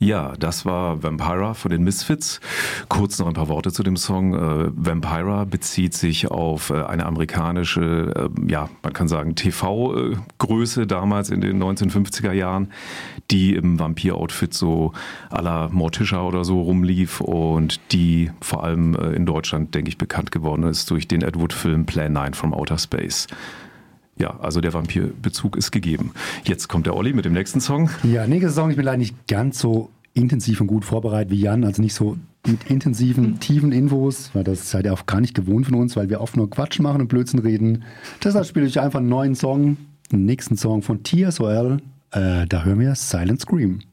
Ja, das war Vampira von den Misfits. Kurz noch ein paar Worte zu dem Song. Vampira bezieht sich auf eine amerikanische, man kann sagen TV-Größe damals in den 1950er Jahren, die im Vampir-Outfit so à la Morticia oder so rumlief und die vor allem in Deutschland, denke ich, bekannt geworden ist durch den Ed Wood-Film Plan 9 from Outer Space. Ja, also der Vampirbezug ist gegeben. Jetzt kommt der Olli mit dem nächsten Song. Ja, nächster Song, ich bin leider nicht ganz so intensiv und gut vorbereitet wie Jan, also nicht so mit intensiven, tiefen Infos, weil das seid ihr auch gar nicht gewohnt von uns, weil wir oft nur Quatsch machen und Blödsinn reden. Deshalb spiele ich einfach einen neuen Song, den nächsten Song von TSOL, da hören wir Silent Scream.